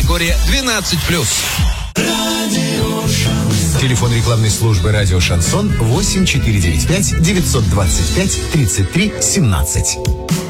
категория 12+. Телефон рекламной службы «Радио Шансон» 8495 925 33 17.